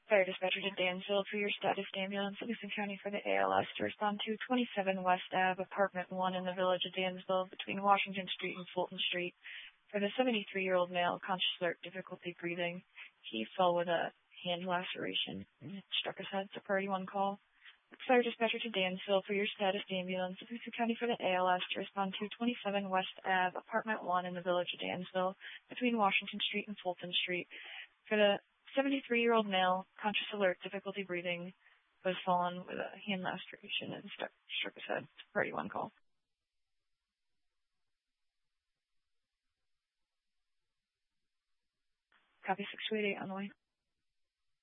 Fire dispatcher to Dansville for your status ambulance, Livingston County for the ALS to respond to 27 West Ave, apartment 1 in the village of Dansville between Washington Street and Fulton Street for the 73-year-old male, conscious alert, difficulty breathing. He fell with a hand laceration and struck his head. It's a priority 1 call. Fire dispatcher to Dansville for your status ambulance, Livingston County for the ALS to respond to 27 West Ave, apartment 1 in the village of Dansville between Washington Street and Fulton Street for the 73-year-old male, conscious alert, difficulty breathing, was fallen with a hand laceration and struck his head. It's a priority 1 call. Copy 628 on the way.